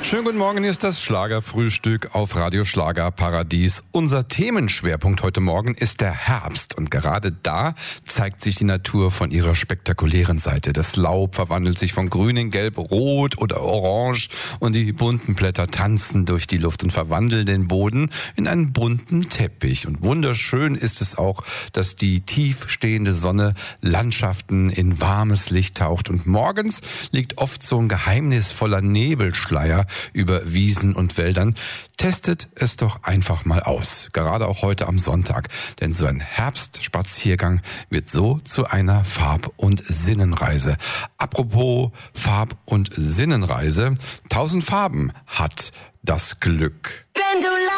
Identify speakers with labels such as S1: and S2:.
S1: Schönen guten Morgen, hier ist das Schlagerfrühstück auf Radio Schlager Paradies. Unser Themenschwerpunkt heute Morgen ist der Herbst und gerade da zeigt sich die Natur von ihrer spektakulären Seite. Das Laub verwandelt sich von grün in gelb, rot oder orange und die bunten Blätter tanzen durch die Luft und verwandeln den Boden in einen bunten Teppich. Und wunderschön ist es auch, dass die tief stehende Sonne Landschaften in warmes Licht taucht und morgens liegt oft so ein geheimnisvoller Nebelschleier über Wiesen und Wäldern. Testet es doch einfach mal aus. Gerade auch heute am Sonntag. Denn so ein Herbstspaziergang wird so zu einer Farb- und Sinnenreise. Apropos Farb- und Sinnenreise. 1000 Farben hat das Glück.